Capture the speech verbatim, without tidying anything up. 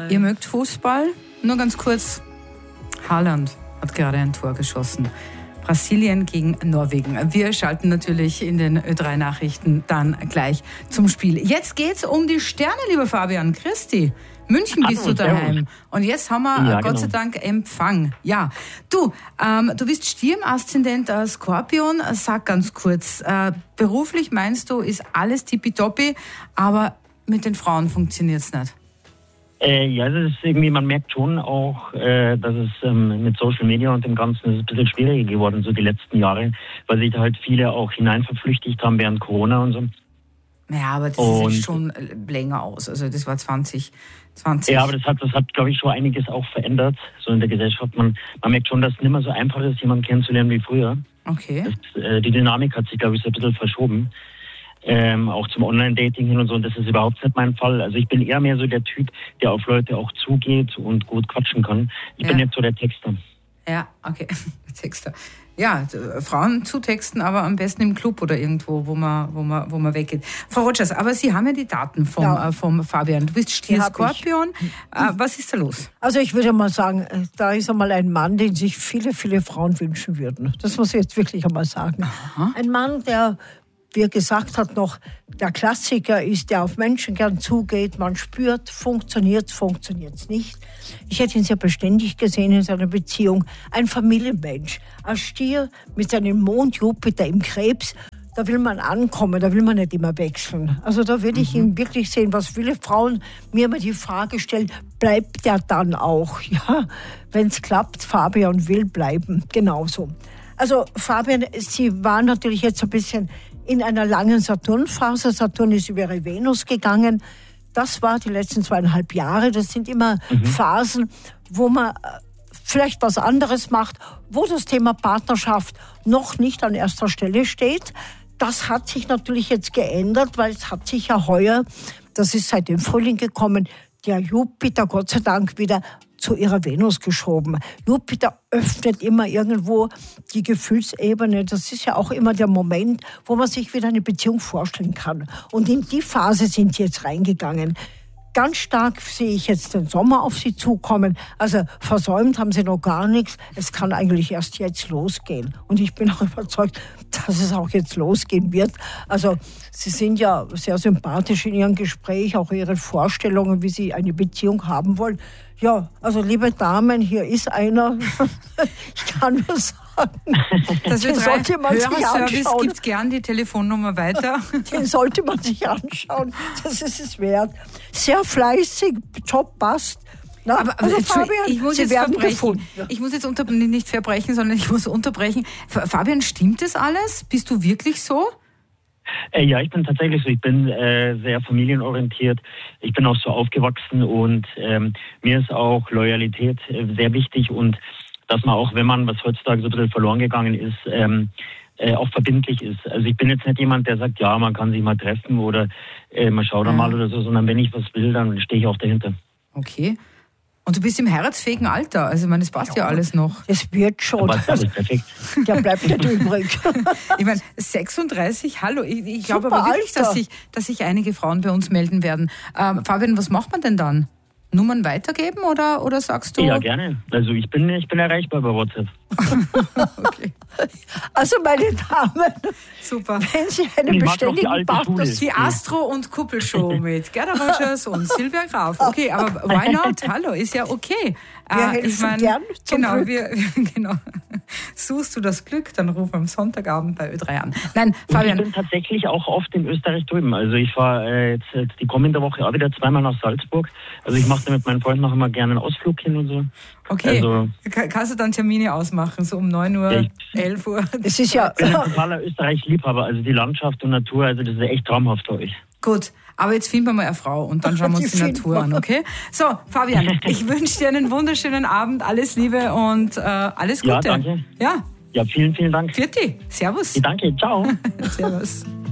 Ihr mögt Fußball? Nur ganz kurz. Haaland hat gerade ein Tor geschossen. Brasilien gegen Norwegen. Wir schalten natürlich in den Ö drei Nachrichten dann gleich zum Spiel. Jetzt geht's um die Sterne, lieber Fabian. Christi. München bist Hallo, du daheim. Servus. Und jetzt haben wir ja, Gott genau. sei Dank Empfang. Ja, du, ähm, du bist Stier im Aszendent äh, Skorpion. Sag ganz kurz, äh, beruflich meinst du, ist alles tippitoppi, aber mit den Frauen funktioniert's nicht? Äh, ja, das ist irgendwie, man merkt schon auch, äh, dass es ähm, mit Social Media und dem Ganzen ist ein bisschen schwieriger geworden, so die letzten Jahre, weil sich da halt viele auch hineinverflüchtigt haben während Corona und so. Ja, aber das und, ist schon länger aus. Also das war zwanzig zwanzig. Ja, aber das hat, das hat, glaube ich, schon einiges auch verändert, so in der Gesellschaft. Man, man merkt schon, dass es nicht mehr so einfach ist, jemanden kennenzulernen wie früher. Okay. Das, äh, die Dynamik hat sich, glaube ich, so ein bisschen verschoben. Ähm, auch zum Online-Dating hin und so, und das ist überhaupt nicht mein Fall. Also ich bin eher mehr so der Typ, der auf Leute auch zugeht und gut quatschen kann. Ich ja. bin nicht so der Texter. Ja, okay, Texter. Ja, Frauen zutexten, aber am besten im Club oder irgendwo, wo man, wo man, wo man weggeht. Frau Rogers, aber Sie haben ja die Daten vom, ja. äh, vom Fabian. Du bist Stier Skorpion. Äh, was ist da los? Also ich würde mal sagen, da ist einmal ein Mann, den sich viele, viele Frauen wünschen würden. Das muss ich jetzt wirklich einmal sagen. Aha. Ein Mann, der, wie er gesagt hat, noch der Klassiker ist, der auf Menschen gern zugeht, man spürt, funktioniert, funktioniert nicht. Ich hätte ihn sehr beständig gesehen in seiner Beziehung. Ein Familienmensch. Ein Stier mit seinem Mond Jupiter im Krebs, da will man ankommen, da will man nicht immer wechseln. Also da würde ich mhm. ihn wirklich sehen, was viele Frauen mir immer die Frage stellen, bleibt der dann auch? Ja, wenn es klappt, Fabian will bleiben. Genauso. Also Fabian, Sie waren natürlich jetzt ein bisschen in einer langen Saturnphase. Saturn ist über ihre Venus gegangen. Das war die letzten zweieinhalb Jahre. Das sind immer mhm. Phasen, wo man vielleicht was anderes macht, wo das Thema Partnerschaft noch nicht an erster Stelle steht. Das hat sich natürlich jetzt geändert, weil es hat sich ja heuer, das ist seit dem Frühling gekommen, der Jupiter Gott sei Dank wieder zu ihrer Venus geschoben. Jupiter öffnet immer irgendwo die Gefühlsebene. Das ist ja auch immer der Moment, wo man sich wieder eine Beziehung vorstellen kann. Und in die Phase sind sie jetzt reingegangen. Ganz stark sehe ich jetzt den Sommer auf sie zukommen. Also versäumt haben sie noch gar nichts. Es kann eigentlich erst jetzt losgehen. Und ich bin auch überzeugt, dass es auch jetzt losgehen wird. Also sie sind ja sehr sympathisch in ihrem Gespräch, auch ihre Vorstellungen, wie sie eine Beziehung haben wollen. Ja, also liebe Damen, hier ist einer. Ich kann nur sagen, das den sollte man sich anschauen. Gibt gern die Telefonnummer weiter. Den sollte man sich anschauen. Das ist es wert. Sehr fleißig, Job passt. Na, aber also Fabian, ich muss Sie jetzt werden verbrechen. gefunden. Ich muss jetzt unter, nicht verbrechen, sondern ich muss unterbrechen. Fabian, stimmt das alles? Bist du wirklich so? Äh, ja, ich bin tatsächlich so. Ich bin äh, sehr familienorientiert. Ich bin auch so aufgewachsen und ähm, mir ist auch Loyalität äh, sehr wichtig und dass man auch, wenn man, was heutzutage so ein bisschen verloren gegangen ist, ähm, äh, auch verbindlich ist. Also ich bin jetzt nicht jemand, der sagt, ja, man kann sich mal treffen oder äh, man schaut dann mal oder so, sondern wenn ich was will, dann stehe ich auch dahinter. Okay. Und du bist im heiratsfähigen Alter. Also ich meine, das passt ja, ja alles noch. Es wird schon. Das ist perfekt. Der bleibt nicht übrig. Ich meine, sechsunddreißig, hallo. Ich, ich glaube aber wirklich, dass sich, dass sich einige Frauen bei uns melden werden. Ähm, Fabian, was macht man denn dann? Nummern weitergeben oder, oder sagst du? Ja, gerne. Also ich bin, ich bin erreichbar bei WhatsApp. Okay. Also meine Damen, super. Wenn Sie einen beständigen Partner, die Astro- und Kuppelshow mit Gerda Rogers und Silvia Graf. Okay, aber why not? Hallo, ist ja okay. Wir äh, helfen ich mein, gern zum genau, Glück. Wir, genau. Suchst du das Glück, dann ruf am Sonntagabend bei Ö drei an. Nein, Fabian. Ich bin tatsächlich auch oft in Österreich drüben. Also ich fahre äh, jetzt, jetzt die kommende Woche auch wieder zweimal nach Salzburg. Also ich mache da mit meinen Freunden noch immer gerne einen Ausflug hin und so. Okay, also, kannst du dann Termine ausmachen, so um neun Uhr, ich, elf Uhr? Es ist ja ich bin ein totaler Österreich-Liebhaber, also die Landschaft und Natur, also das ist echt traumhaft für euch. Gut, aber jetzt finden wir mal eine Frau und dann schauen wir uns die, die Natur an, okay? So, Fabian, ich wünsche dir einen wunderschönen Abend, alles Liebe und äh, alles Gute. Ja, danke. Ja. Ja, vielen, vielen Dank. Vierte, servus. Danke, ciao. Servus.